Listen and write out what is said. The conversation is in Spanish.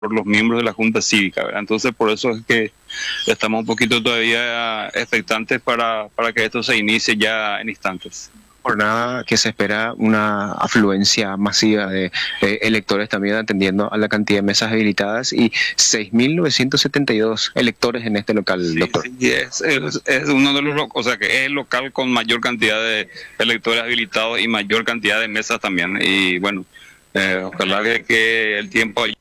por los miembros de la Junta Cívica, ¿verdad? Entonces, por eso es que estamos un poquito todavía expectantes para que esto se inicie ya en instantes. Jornada que se espera una afluencia masiva de electores también atendiendo a la cantidad de mesas habilitadas y 6.972 electores en este local, Sí, doctor. sí, es uno de los, o sea, que es el local con mayor cantidad de electores habilitados y mayor cantidad de mesas también. Y bueno, ojalá que el tiempo